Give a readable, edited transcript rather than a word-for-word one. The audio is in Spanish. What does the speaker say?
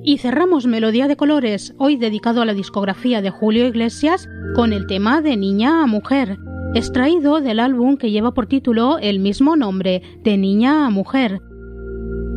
Y cerramos Melodía de Colores, hoy dedicado a la discografía de Julio Iglesias, con el tema de Niña a Mujer, extraído del álbum que lleva por título el mismo nombre, De Niña a Mujer,